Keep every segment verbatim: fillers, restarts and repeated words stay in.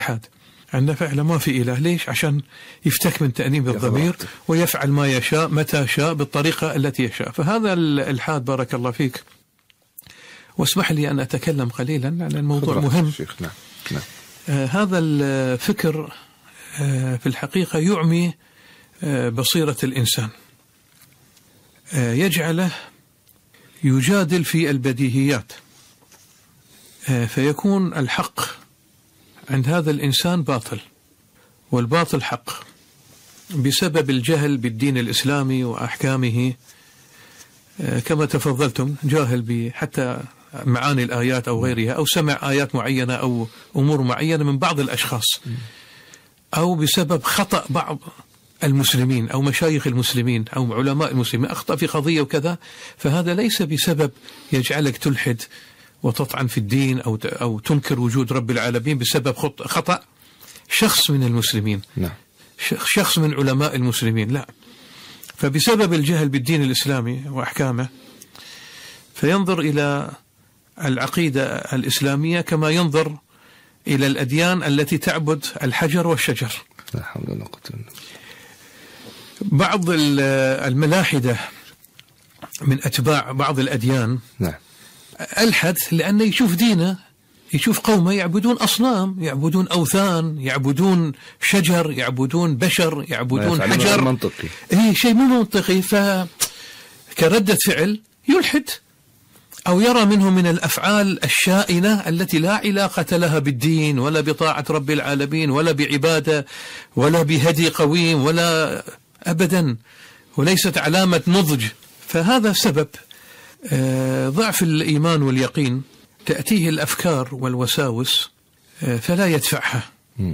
الإلحاد، عندنا فعلا ما في إله. ليش؟ عشان يفتك من تأنيب الضمير ويفعل ما يشاء متى شاء بالطريقة التي يشاء. فهذا الإلحاد بارك الله فيك. واسمح لي أن أتكلم قليلا عن الموضوع مهم. نعم. نعم. آه هذا الفكر آه في الحقيقة يعمي آه بصيرة الإنسان، آه يجعله يجادل في البديهيات، آه فيكون الحق عند هذا الإنسان باطل والباطل حق بسبب الجهل بالدين الإسلامي وأحكامه. آه كما تفضلتم، جاهل بحتى معاني الآيات أو غيرها، أو سمع آيات معينة أو أمور معينة من بعض الأشخاص، أو بسبب خطأ بعض المسلمين أو مشايخ المسلمين أو علماء المسلمين أخطأ في قضية وكذا، فهذا ليس بسبب يجعلك تلحد وتطعن في الدين أو أو تنكر وجود رب العالمين بسبب خطأ شخص من المسلمين، نعم. شخص من علماء المسلمين، لا، فبسبب الجهل بالدين الإسلامي وأحكامه فينظر إلى العقيدة الإسلامية كما ينظر إلى الأديان التي تعبد الحجر والشجر. لا حول ولا قوة إلا بالله. بعض الملاحدة من أتباع بعض الأديان، نعم، ألحد لأنه يشوف دينه، يشوف قومه يعبدون أصنام، يعبدون أوثان، يعبدون شجر، يعبدون بشر، يعبدون حجر. منطقي. إيه، شيء مو منطقي، فكردة فعل يلحد أو يرى منه من الأفعال الشائنة التي لا علاقة لها بالدين ولا بطاعة رب العالمين ولا بعبادة ولا بهدي قويم ولا أبدا، وليست علامة نضج. فهذا سبب ضعف الإيمان واليقين، تأتيه الأفكار والوساوس فلا يدفعها،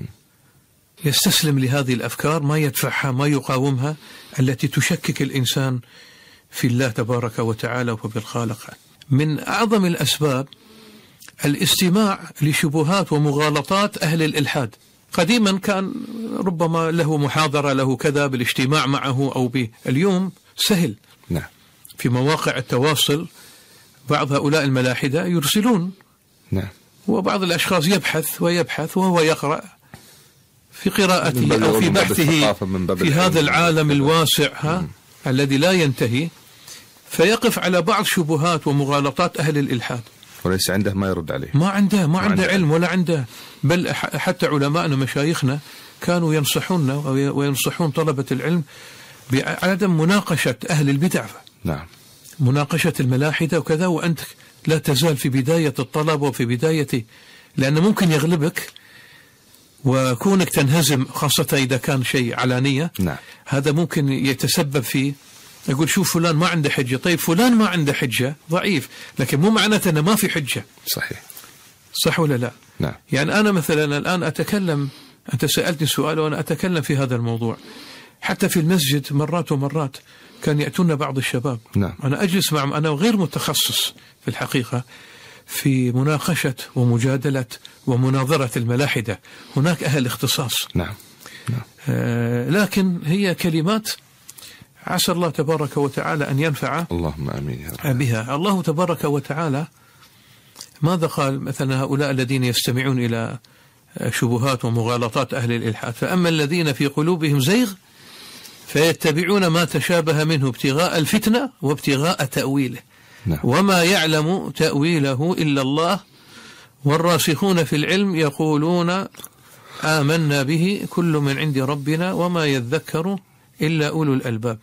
يستسلم لهذه الأفكار، ما يدفعها، ما يقاومها، التي تشكك الإنسان في الله تبارك وتعالى وبالخالق. من أعظم الأسباب الاستماع لشبهات ومغالطات أهل الإلحاد. قديما كان ربما له محاضرة له كذا بالاجتماع معه أو به، اليوم سهل. نعم. في مواقع التواصل بعض هؤلاء الملاحدة يرسلون. نعم. وبعض الأشخاص يبحث ويبحث وهو يقرأ في قراءته أو في بحثه في هذا العالم الواسع ها الذي لا ينتهي، فيقف على بعض شبهات ومغالطات أهل الإلحاد، وليس عنده ما يرد عليه، ما عنده ما عنده علم ولا عنده. بل حتى علماءنا مشايخنا كانوا ينصحوننا وينصحون طلبة العلم بعدم مناقشة أهل البدع. نعم. مناقشة الملاحدة وكذا وأنت لا تزال في بداية الطلب وفي بداية، لأنه ممكن يغلبك وكونك تنهزم، خاصة إذا كان شيء علانية. نعم. هذا ممكن يتسبب في، يقول شوف فلان ما عنده حجة. طيب فلان ما عنده حجة ضعيف، لكن مو معناته أنه ما في حجة. صحيح. صح ولا لا؟ نعم. يعني أنا مثلا الآن أتكلم، أنت سألتني سؤال وأنا أتكلم في هذا الموضوع، حتى في المسجد مرات ومرات كان يأتون بعض الشباب. نعم. أنا أجلس معهم، أنا غير متخصص في الحقيقة في مناقشة ومجادلة ومناظرة الملاحدة، هناك أهل اختصاص. نعم. نعم. آه لكن هي كلمات عسى الله تبارك وتعالى أن ينفع اللهم آمين يا رب بها. الله تبارك وتعالى ماذا قال مثلا هؤلاء الذين يستمعون إلى شبهات ومغالطات أهل الإلحاد؟ فأما الذين في قلوبهم زيغ فيتبعون ما تشابه منه ابتغاء الفتنة وابتغاء تأويله. نعم. وما يعلم تأويله إلا الله والراسخون في العلم يقولون آمنا به كل من عند ربنا وما يذكر إلا أولو الألباب.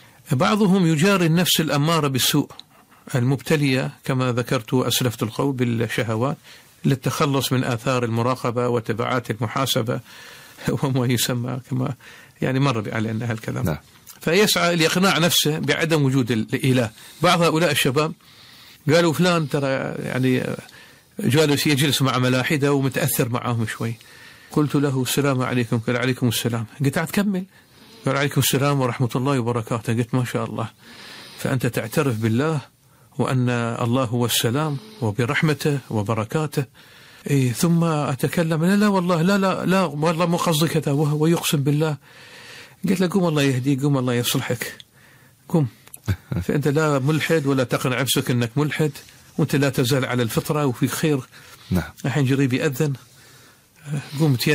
بعضهم يجاري النفس الأمارة بالسوء المبتلية كما ذكرت وأسلفت القول بالشهوات للتخلص من آثار المراقبة وتبعات المحاسبة وما يسمى كما يعني مر علينا هالكلام. نعم. فيسعى لإقناع نفسه بعدم وجود الإله. بعض هؤلاء الشباب قالوا فلان ترى يعني جالس يجلس مع ملاحدة ومتأثر معهم شوي. قلت له السلام عليكم. قال عليكم السلام. قلت أتكمل. قال عليكم السلام ورحمة الله وبركاته. قلت ما شاء الله، فأنت تعترف بالله وأن الله هو السلام وبرحمته وبركاته. إيه ثم أتكلم لا لا والله لا لا لا والله مو قصدي كذا وهو يقسم بالله. قلت له قم الله يهديك، قم الله يصلحك، قم. فأنت لا ملحد ولا تقنع نفسك أنك ملحد، وأنت لا تزال على الفطرة وفي خير. نعم. الحين جريب يأذن، قمت